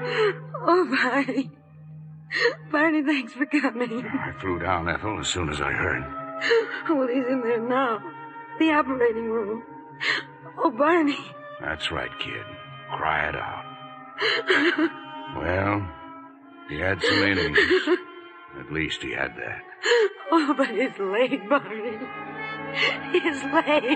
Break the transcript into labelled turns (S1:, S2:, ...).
S1: Oh, Barney. Barney, thanks for coming.
S2: I flew down, Ethel, as soon as I heard.
S1: Well, he's in there now. The operating room. Oh, Barney.
S2: That's right, kid. Cry it out. Well, he had some innings. At least he had that.
S1: Oh, but it's late, Barney. It's late.